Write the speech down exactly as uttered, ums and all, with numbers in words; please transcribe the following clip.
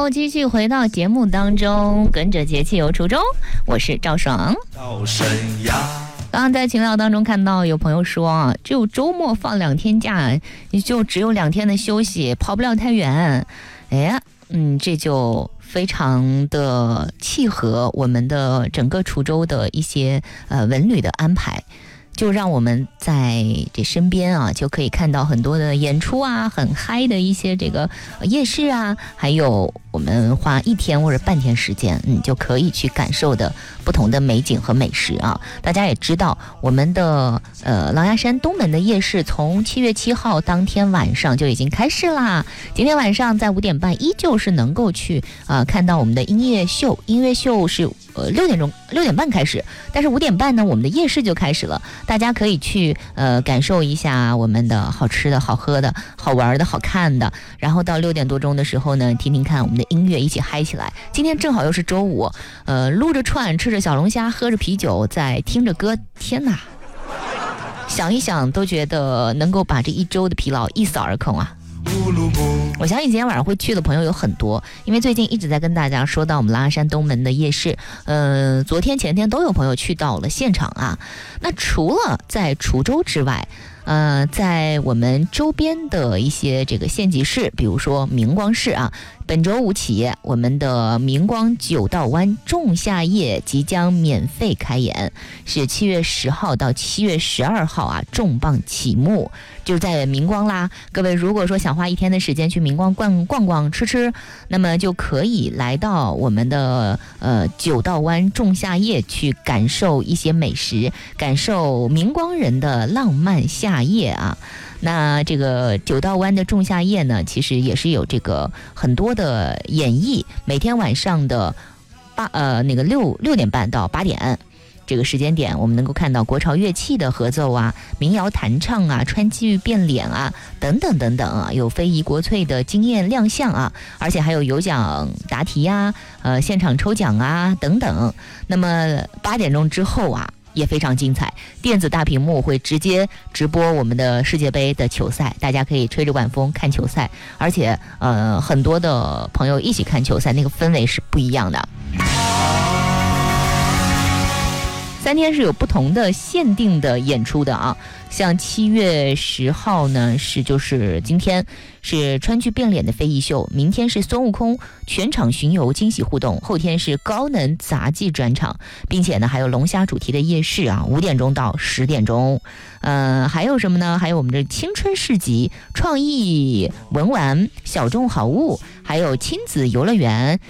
喽，继续回到节目当中，跟着节气游除州，我是赵爽。刚刚在群聊当中看到有朋友说啊，只有周末放两天假，你就只有两天的休息，跑不了太远。哎，嗯，这就非常的契合我们的整个滁州的一些呃文旅的安排。就让我们在这身边啊，就可以看到很多的演出啊，很嗨的一些这个夜市啊，还有我们花一天或者半天时间，嗯，就可以去感受的不同的美景和美食啊。大家也知道，我们的呃狼牙山东门的夜市从七月七号当天晚上就已经开市啦。今天晚上在五点半依旧是能够去啊、呃、看到我们的音乐秀，音乐秀是呃六点钟六点半开始，但是五点半呢，我们的夜市就开始了。大家可以去呃感受一下我们的好吃的好喝的好玩的好看的，然后到六点多钟的时候呢，听听看我们的音乐，一起嗨起来。今天正好又是周五，呃撸着串吃着小龙虾喝着啤酒再听着歌，天哪，想一想都觉得能够把这一周的疲劳一扫而空啊。我相信今天晚上会去的朋友有很多，因为最近一直在跟大家说到我们狼牙山东门的夜市，呃，昨天前天都有朋友去到了现场啊。那除了在滁州之外，呃，在我们周边的一些这个县级市，比如说明光市啊，本周五起，我们的明光九道湾仲夏夜即将免费开演，是七月十号到七月十二号啊，重磅启幕，就是在明光啦。各位如果说想花一天的时间去明光逛逛逛吃吃，那么就可以来到我们的呃九道湾仲夏夜去感受一些美食，感受明光人的浪漫夏夜啊。那这个九道湾的仲夏夜呢，其实也是有这个很多的演绎，每天晚上的八呃那个六六点半到八点这个时间点，我们能够看到国潮乐器的合奏啊，民谣弹唱啊，川剧变脸啊，等等等等啊，有非遗国粹的惊艳亮相啊，而且还有有奖答题呀、啊，呃，现场抽奖啊等等。那么八点钟之后啊，也非常精彩，电子大屏幕会直接直播我们的世界杯的球赛，大家可以吹着晚风看球赛，而且呃很多的朋友一起看球赛，那个氛围是不一样的。三天是有不同的限定的演出的啊，像七月十号呢是就是今天是川剧变脸的非遗秀，明天是孙悟空全场巡游惊喜互动，后天是高能杂技专场，并且呢还有龙虾主题的夜市啊，五点钟到十点钟。呃，还有什么呢？还有我们的青春市集、创意文玩、小众好物，还有亲子游乐园。